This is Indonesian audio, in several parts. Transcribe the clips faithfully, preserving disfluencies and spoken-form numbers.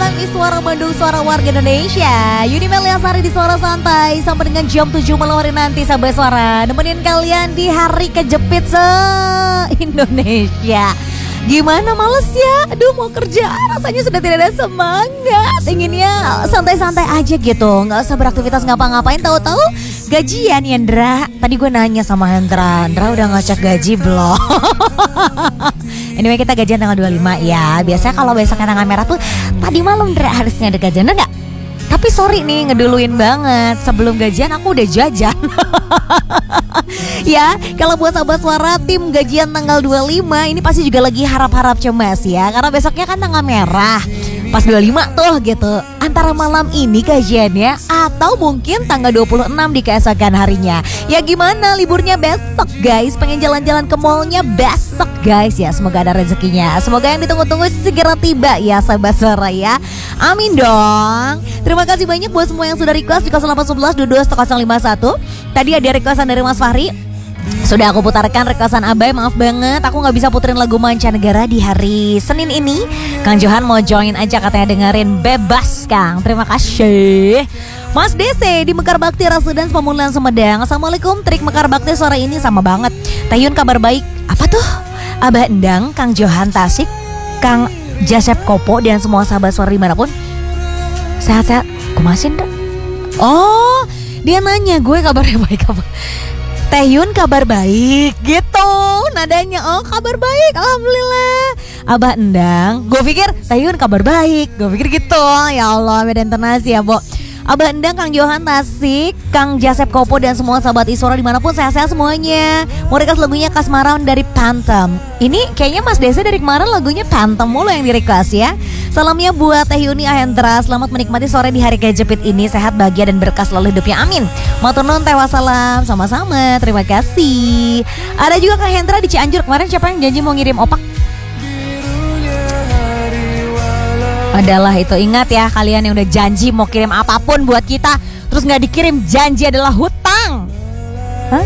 malam di Suara Bandung, Suara Warga Indonesia. Yuni Meliasari di Suara Santai sampai dengan jam tujuh malam hari nanti, sahabat Suara. Nemenin kalian di hari kejepit se-Indonesia. Gimana males ya? Aduh mau kerja rasanya sudah tidak ada semangat. Inginnya santai-santai aja gitu, gak usah beraktivitas ngapa-ngapain. Tahu-tahu gajian ya Ndra. Tadi gue nanya sama Hendra, Ndra udah ngecek gaji belum? Anyway kita gajian tanggal dua puluh lima ya. Biasanya kalau besoknya tanggal merah tuh tadi malam Ndra harusnya ada gajian, enggak? Tapi sorry nih ngeduluin banget. Sebelum gajian aku udah jajan. Ya, kalau buat sahabat Suara tim gajian tanggal dua puluh lima ini pasti juga lagi harap-harap cemas ya. Karena besoknya kan tanggal merah. Pas dua puluh lima tuh gitu. Antara malam ini gajiannya atau mungkin tanggal dua puluh enam di keesokan harinya. Ya gimana liburnya besok guys? Pengen jalan-jalan ke mallnya besok guys ya. Semoga ada rezekinya. Semoga yang ditunggu-tunggu segera tiba ya sahabat Suara ya. Amin dong. Terima kasih banyak buat semua yang sudah request di nol delapan satu satu dua dua nol lima satu. Tadi ada requestan dari Mas Fahri. Sudah aku putarkan requestan Abai, maaf banget aku gak bisa puterin lagu mancanegara di hari Senin ini. Kang Johan mau join aja katanya, dengerin bebas Kang. Terima kasih. Mas D C di Mekar Bakti Rasudan Pemulihan Sumedang. Assalamualaikum, trik Mekar Bakti sore ini sama banget. Tayun kabar baik. Apa tuh? Abah Endang, Kang Johan Tasik, Kang Jasep Kopo dan semua sahabat Suara dimanapun. Sehat-sehat, kumasin dah. Oh, dia nanya gue kabarnya baik apa? Tayun kabar baik gitu nadanya. Oh kabar baik, alhamdulillah. Abah Endang, gue pikir Tayun kabar baik, gue pikir gitu. Ya Allah beda intonasi ya Bo. Abah Endang, Kang Johan Tasik, Kang Jasep Kopo dan semua sahabat Isora dimanapun sehat-sehat semuanya. Mau request lagunya Kasmaran dari Phantom. Ini kayaknya Mas Desa dari kemarin lagunya Phantom mulu yang di request ya. Salamnya buat Teh Yuni Ahendra. Selamat menikmati sore di hari kejepit ini. Sehat, bahagia dan berkah selalu hidupnya, amin. Matur nuwun teh wassalam. Sama-sama, terima kasih. Ada juga Kang Hendra di Cianjur. Kemarin siapa yang janji mau ngirim opak? Adalah itu, ingat ya kalian yang udah janji mau kirim apapun buat kita terus gak dikirim, janji adalah hutang. Hah?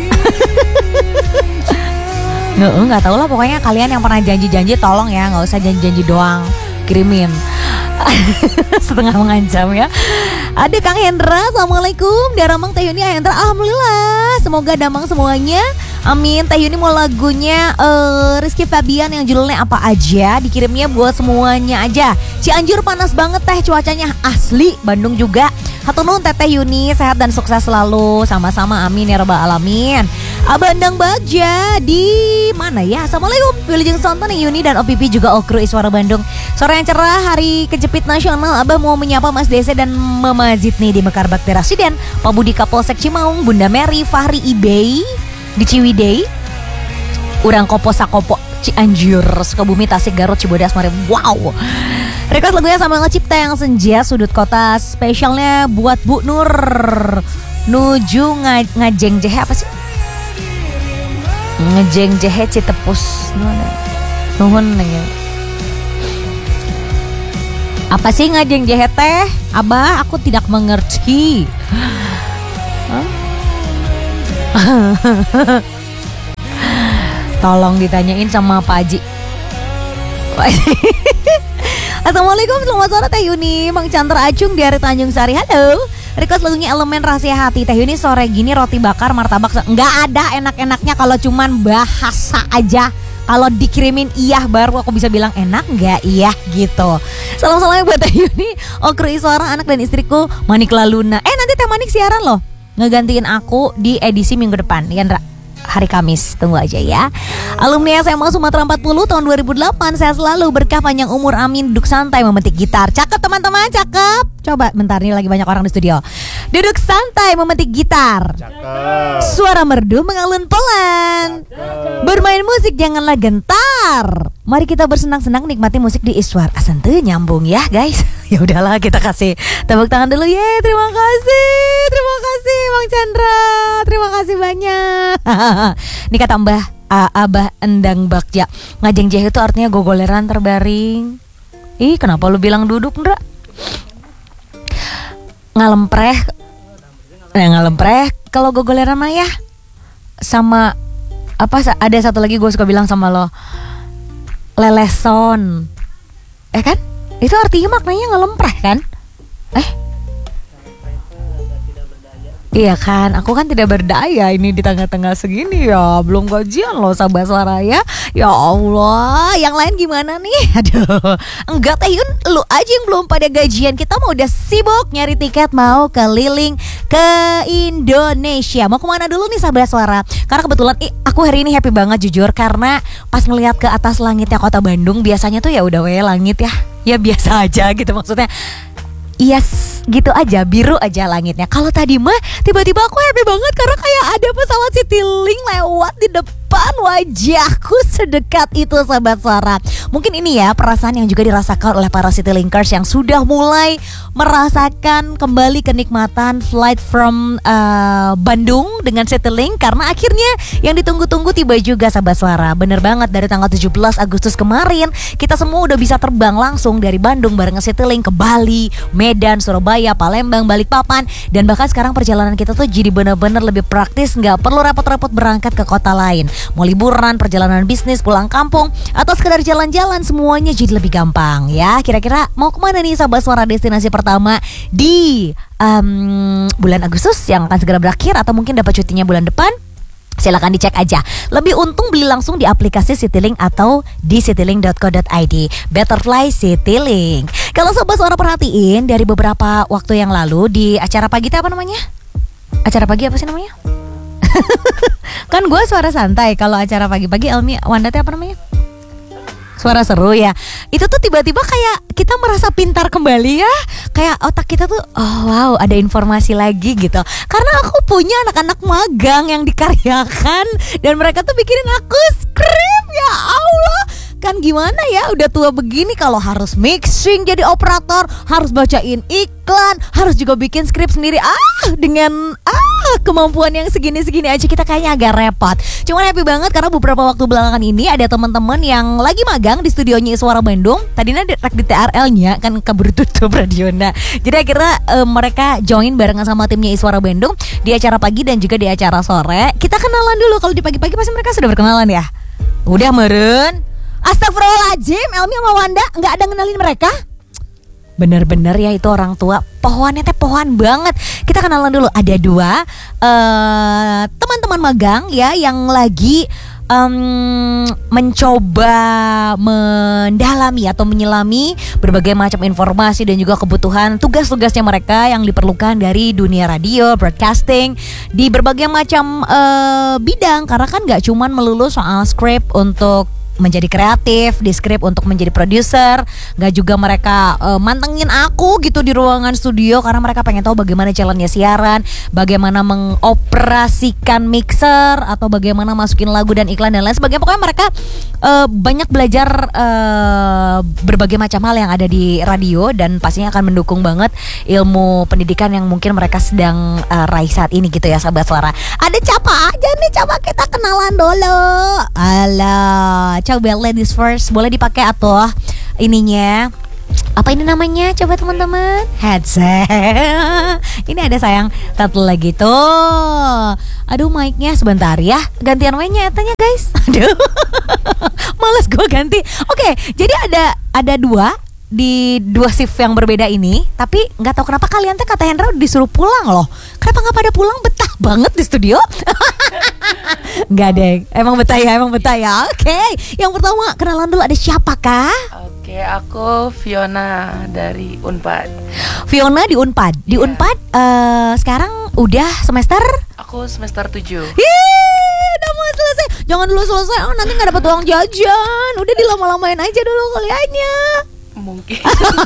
Nggak, nggak tahu lah pokoknya kalian yang pernah janji-janji tolong ya nggak usah janji-janji doang, kirimin. Setengah mengancam ya. Ada Kang Hendra, assalamualaikum. Daramang Teh Yuni Hendra, alhamdulillah. Semoga damang semuanya, amin. Teh Yuni mau lagunya uh, Rizky Fabian yang judulnya apa aja, dikirimnya buat semuanya aja. Cianjur panas banget teh, cuacanya asli. Bandung juga. Hatur nuhun Teteh Yuni, sehat dan sukses selalu. Sama-sama, amin ya rabbal alamin. Abah Endang Bagja di mana ya? Assalamualaikum. Wilujeng Sonton Yuni dan O P P juga Okru Iswara Bandung. Sore yang cerah, hari kejepit nasional. Abah mau menyapa Mas Dese dan Mama Zidni di Mekar Bakti Rasiden, Pak Budi Kapolsek Cimaung, Bunda Mary, Fahri Ibei di Ciwidey, Urang Kopo Sakopo Cianjur, Sukabumi, Tasik, Garut, Cibodas, Mari. Wow. Request lagunya sama Ngecipta yang Senja Sudut Kota, spesialnya buat Bu Nur Nuju nga- ngajeng jehe apa sih? Ngejeng jehe Citepus. Nuhun ya. Apa sih ngajeng jehe teh? Abah, aku tidak mengerti. Huh? Tolong ditanyain sama Pak Haji. Assalamualaikum, selamat sore Teh Yuni, Mang Chandra Acung dari Tanjung Sari. Halo. Request lagunya Elemen Rahasia Hati. Teh Yuni sore gini roti bakar martabak nggak ada enak-enaknya kalau cuman bahasa aja. Kalau dikirimin iya baru aku bisa bilang enak nggak iya gitu. Salam-salamnya buat Teh Yuni, Okru Iswara, anak dan istriku Manik Laluna. Eh nanti Teh Manik siaran loh, ngegantiin aku di edisi minggu depan ya Ndra, hari Kamis, tunggu aja ya. Alumni S M A Sumatera empat puluh tahun dua ribu delapan, saya selalu berkah panjang umur, amin. Duduk santai memetik gitar. Cakep teman-teman, cakep. Coba bentar, nih lagi banyak orang di studio. Duduk santai memetik gitar. Cakep. Suara merdu mengalun pelan. Cakep. Bermain musik janganlah gentar. Mari kita bersenang-senang nikmati musik di Iswar. Asante nyambung ya guys. Ya udahlah kita kasih tepuk tangan dulu ya. Terima kasih. Terima kasih Bang Chandra. Terima kasih banyak. Ini kata Mbah uh, Abah Endang Bagja, ngajeng jeh itu artinya gogoleran terbaring. Ih kenapa lu bilang duduk Ndra? Ngalempreh. Nah ngalempreh kalau gogoleran mah ya. Sama apa ada satu lagi gue suka bilang sama lo, leleson. Eh kan? Itu artinya maknanya ngelempreh kan? Eh Iya kan, aku kan tidak berdaya ini di tengah-tengah segini ya. Belum gajian loh sahabat suara ya. Ya Allah, yang lain gimana nih? Aduh, enggak Teh Yun, lu aja yang belum pada gajian. Kita mau udah sibuk nyari tiket mau keliling ke Indonesia. Mau kemana dulu nih sahabat suara? Karena kebetulan ih, aku hari ini happy banget jujur. Karena pas ngeliat ke atas langitnya kota Bandung, biasanya tuh ya udah we langit ya. Ya biasa aja gitu maksudnya. Yes, gitu aja, biru aja langitnya. Kalau tadi mah tiba-tiba aku happy banget karena kayak ada pesawat Citylink lewat di depan wajahku sedekat itu sahabat suara. Mungkin ini ya perasaan yang juga dirasakan oleh para Citylinkers yang sudah mulai merasakan kembali kenikmatan flight from uh, Bandung dengan Citylink. Karena akhirnya yang ditunggu-tunggu tiba juga sahabat suara. Bener banget, dari tanggal tujuh belas Agustus kemarin kita semua udah bisa terbang langsung dari Bandung bareng Citylink ke Bali, Medan, Surabaya, Palembang, Balikpapan. Dan bahkan sekarang perjalanan kita tuh jadi bener-bener lebih praktis, gak perlu repot-repot berangkat ke kota lain. Mau liburan, perjalanan bisnis, pulang kampung, atau sekedar jalan-jalan, semuanya jadi lebih gampang ya. Kira-kira mau kemana nih sahabat suara destinasi pertama di um, bulan Agustus yang akan segera berakhir, atau mungkin dapat cutinya bulan depan? Silakan dicek aja. Lebih untung beli langsung di aplikasi Citylink atau di citylink dot co dot i d. Betterfly Citylink. Kalau sobat suara perhatiin dari beberapa waktu yang lalu di acara pagi itu apa namanya? Acara pagi apa sih namanya? Kan gue suara santai. Kalau acara pagi-pagi Elmi Wanda itu apa namanya? Suara seru ya. Itu tuh tiba-tiba kayak kita merasa pintar kembali ya. Kayak otak kita tuh oh wow, ada informasi lagi gitu. Karena aku punya anak-anak magang yang dikaryakan dan mereka tuh bikinin aku skrip. Ya Allah, kan gimana ya, udah tua begini kalau harus mixing jadi operator, harus bacain iklan, harus juga bikin skrip sendiri. Ah, dengan ah kemampuan yang segini-segini aja kita kayaknya agak repot. Cuman happy banget karena beberapa waktu belakangan ini ada teman-teman yang lagi magang di studionya Iswara Bandung. Tadinya di, di T R L-nya kan keburu tutup radionya. Jadi akhirnya e, mereka join barengan sama timnya Iswara Bandung di acara pagi dan juga di acara sore. Kita kenalan dulu. Kalau di pagi-pagi pasti mereka sudah berkenalan ya. Udah meren. Astagfirullahaladzim, Elmi sama Wanda nggak ada ngenalin mereka. Bener-bener ya itu orang tua. Pohonnya teh pohon banget. Kita kenalan dulu. Ada dua uh, teman-teman magang ya yang lagi um, mencoba mendalami atau menyelami berbagai macam informasi dan juga kebutuhan tugas-tugasnya mereka yang diperlukan dari dunia radio, broadcasting di berbagai macam uh, bidang. Karena kan nggak cuman melulu soal script untuk menjadi kreatif, di skrip untuk menjadi produser. Gak juga mereka uh, mantengin aku gitu di ruangan studio karena mereka pengen tahu bagaimana jalannya siaran, bagaimana mengoperasikan mixer, atau bagaimana masukin lagu dan iklan dan lain sebagainya. Pokoknya mereka uh, banyak belajar uh, berbagai macam hal yang ada di radio dan pastinya akan mendukung banget ilmu pendidikan yang mungkin mereka sedang uh, raih saat ini gitu ya sahabat suara. Ada siapa aja nih, coba kita kenalan dulu. Alah, coba ladies first, boleh dipakai atau ininya apa ini namanya, coba teman-teman, headset. Ini ada sayang satu lagi tuh. Aduh, mic-nya sebentar ya, gantian mic-nya etanya guys. Aduh, males gue ganti. Oke, jadi ada ada dua di dua shift yang berbeda ini, tapi nggak tahu kenapa kalian teh kata Hendra disuruh pulang loh. Kenapa nggak pada pulang? Betah banget di studio. Nggak deh, emang betah ya, emang betah ya. Oke, okay. Yang pertama kenalan dulu, ada siapakah? Oke, aku Fiona dari Unpad. Fiona di Unpad. Di yeah. Unpad uh, sekarang udah semester? Aku semester tujuh. Hii, udah mau selesai. Jangan dulu selesai, oh, nanti nggak dapat uang jajan. Udah dilama-lamain aja dulu kuliahnya. Mungkin.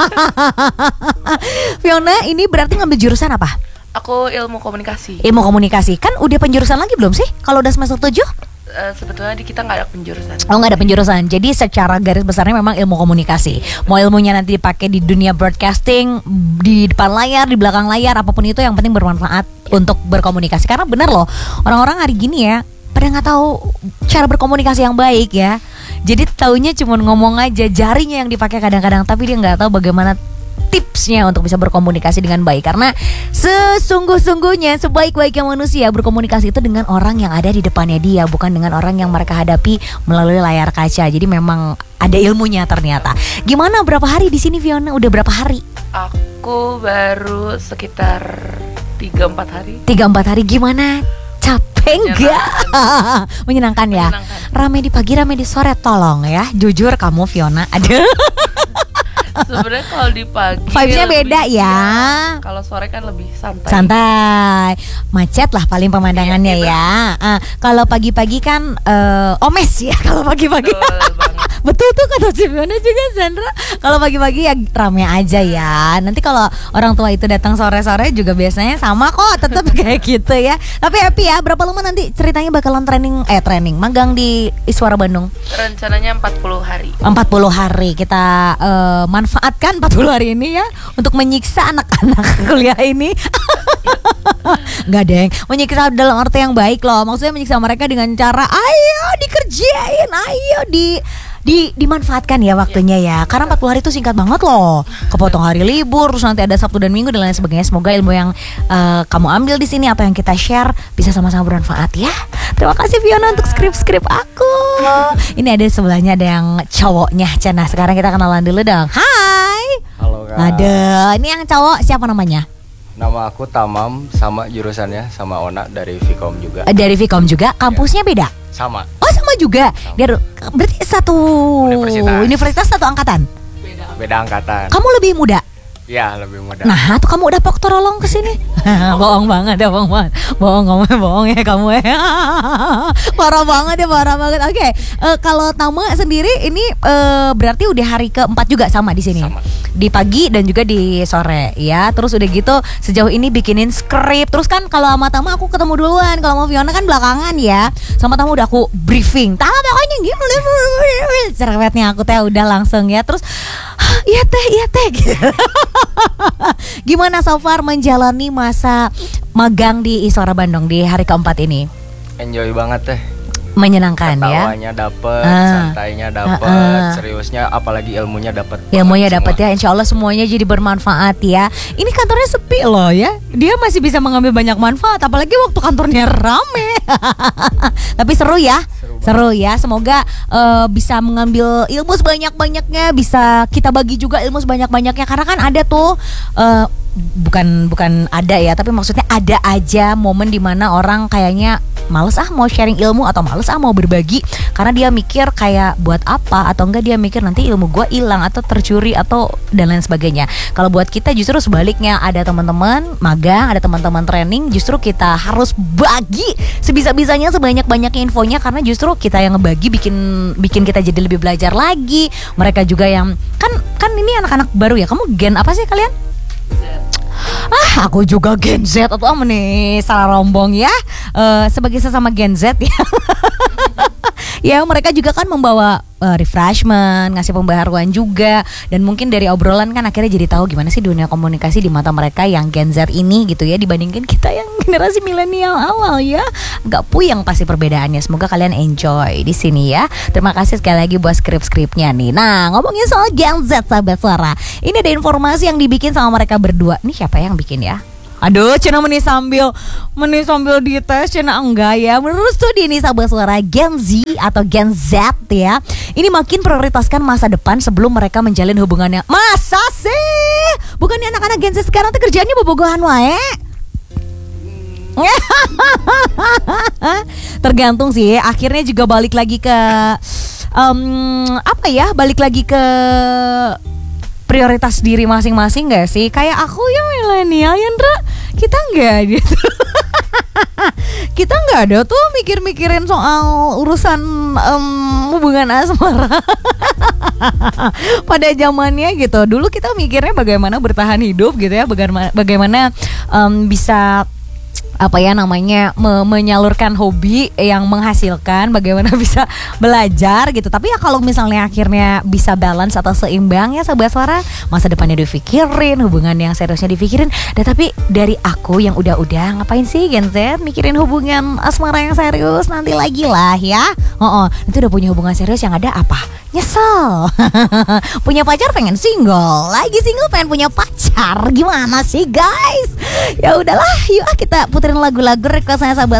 Fiona ini berarti ngambil jurusan apa? Aku ilmu komunikasi. Ilmu komunikasi. Kan udah penjurusan lagi belum sih? Kalau udah semester tujuh? Uh, sebetulnya di kita nggak ada penjurusan. Oh, nggak ada penjurusan. Jadi secara garis besarnya memang ilmu komunikasi. Mau ilmunya nanti dipakai di dunia broadcasting, di depan layar, di belakang layar, apapun itu yang penting bermanfaat untuk berkomunikasi. Karena benar loh, orang-orang hari gini ya pada nggak tahu cara berkomunikasi yang baik ya. Jadi taunya cuma ngomong aja, jarinya yang dipakai kadang-kadang, tapi dia nggak tahu bagaimana tipsnya untuk bisa berkomunikasi dengan baik. Karena sesungguh-sungguhnya sebaik-baiknya manusia berkomunikasi itu dengan orang yang ada di depannya dia, bukan dengan orang yang mereka hadapi melalui layar kaca. Jadi memang ada ilmunya ternyata. Gimana berapa hari di sini Fiona? Udah berapa hari? Aku baru sekitar tiga empat hari. tiga empat hari gimana? Capek enggak? Menyenangkan ya. Menyenangkan. Rame di pagi, rame di sore, tolong ya. Jujur kamu Fiona. Ada. Sebenarnya kalau di pagi Vibes-nya lebih- beda ya. Kalau sore kan lebih santai. Santai, macet lah paling pemandangannya Iya, gitu. ya. Ah, kalau pagi-pagi kan eh, omes ya. Kalau pagi-pagi. Betul banget. Betul tuh kata si Fiona juga Sandra. Kalau pagi-pagi ya rame aja ya. Nanti kalau orang tua itu datang sore-sore juga biasanya sama kok, tetap kayak gitu ya. Tapi happy ya. Berapa lama nanti ceritanya bakalan training eh training magang di Iswara Bandung? Rencananya empat puluh hari. empat puluh hari kita eh, manfaatkan empat puluh hari ini ya untuk menyiksa anak-anak kuliah ini. Enggak deng, menyiksa dalam arti yang baik loh. Maksudnya menyiksa mereka dengan cara ayo dikerjain, ayo di di dimanfaatkan ya waktunya ya. Karena empat puluh hari itu singkat banget loh. Kepotong hari libur, terus nanti ada Sabtu dan Minggu dan lain sebagainya. Semoga ilmu yang eh, kamu ambil di sini, apa yang kita share bisa sama-sama bermanfaat ya. Terima kasih Fiona untuk skrip-skrip aku. Ini ada sebelahnya ada yang cowoknya. Cana, sekarang kita kenalan dulu dong. Hai. Halo Kak. Ada, ini yang cowok siapa namanya? Nama aku Tamam, sama jurusannya sama Ona dari Vkom juga. Eh, Dari Vkom juga. Kampusnya beda? Sama. Oh sama juga. Sama. Dia berarti satu Universitas. universitas satu angkatan. Beda angkatan. Kamu lebih muda. Ya, lebih muda. Nah, tuh kamu udah poktorolong ke sini. Bohong banget ya, bohong banget. Bohong kamu, bohong ya kamu ya. Parah banget ya, parah banget. Oke, eh, kalau Tama sendiri ini eh, berarti udah hari keempat juga sama di sini. Sama. Di pagi dan juga di sore ya. Terus udah gitu sejauh ini bikinin skrip. Terus kan kalau sama Tama aku ketemu duluan. Kalau sama Fiona kan belakangan ya. Sama Tama udah aku briefing. Tama pokoknya gimana? Cerewetnya aku teh udah langsung ya. Terus iya teh, iya teh gitu. Gimana so far menjalani masa magang di Iswara Bandung di hari keempat ini? Enjoy banget teh. Menyenangkan ya. Ketawanya dapet, Ah. santainya dapet, Ah, ah. seriusnya apalagi ilmunya dapet. Ilmunya banget dapat semua. ya, insya Allah semuanya jadi bermanfaat ya. Ini kantornya sepi loh ya. Dia masih bisa mengambil banyak manfaat, apalagi waktu kantornya rame. Tapi seru ya, Seru seru ya. Semoga eh, bisa mengambil ilmu sebanyak-banyaknya, bisa kita bagi juga ilmu sebanyak-banyaknya. Karena kan ada tuh eh, bukan bukan ada ya, tapi maksudnya ada aja momen dimana orang kayaknya males ah mau sharing ilmu atau males ah mau berbagi karena dia mikir kayak buat apa, atau enggak dia mikir nanti ilmu gue hilang atau tercuri atau dan lain sebagainya. Kalau buat kita justru sebaliknya, ada teman-teman magang, ada teman-teman training, justru kita harus bagi sebisa-bisanya sebanyak-banyaknya infonya, karena justru kita yang ngebagi bikin bikin kita jadi lebih belajar lagi. Mereka juga yang kan kan ini anak-anak baru ya. Kamu gen apa sih kalian? Ah, aku juga Gen Z atau apa nih, salah rombong ya. Eh, sebagai sesama Gen Z ya. Ya mereka juga kan membawa eh, refreshment, ngasih pembaharuan juga. Dan mungkin dari obrolan kan akhirnya jadi tahu gimana sih dunia komunikasi di mata mereka yang Gen Z ini gitu ya, dibandingkan kita yang generasi milenial awal ya. Agak puyeng pasti perbedaannya. Semoga kalian enjoy di sini ya. Terima kasih sekali lagi buat skrip-skripnya nih. Nah, ngomongin soal Gen Z sahabat suara, ini ada informasi yang dibikin sama mereka berdua. Ini siapa yang bikin ya? Aduh, Cina meni sambil meni sambil dites, Cina enggak ya. Menurut studi ini sahabat suara, Gen Z atau Gen Z ya, ini makin prioritaskan masa depan sebelum mereka menjalin hubungannya. Masa sih? Bukannya anak-anak Gen Z sekarang tuh kerjaannya bobogohan wae? Tergantung sih. Akhirnya juga balik lagi ke em, apa ya? Balik lagi ke prioritas diri masing-masing gak sih? Kayak aku ya milenial Yandra, kita nggak gitu. Kita nggak ada tuh mikir-mikirin soal urusan em, hubungan asmara. Pada zamannya gitu. Dulu kita mikirnya bagaimana bertahan hidup gitu ya, bagaimana bagaimana em, bisa apa ya namanya me- menyalurkan hobi yang menghasilkan, bagaimana bisa belajar gitu. Tapi ya kalau misalnya akhirnya bisa balance atau seimbang ya sahabat suara, masa depannya dipikirin, hubungan yang seriusnya dipikirin. Dan tapi dari aku yang udah-udah, ngapain sih Gen Z mikirin hubungan asmara yang serius, nanti lagi lah ya. Oh, nanti udah punya hubungan serius yang ada apa? Nyesel. Punya pacar pengen single, lagi single pengen punya pacar. Gimana sih guys? Ya udahlah, yuk ah kita puterin lagu-lagu requestnya sahabat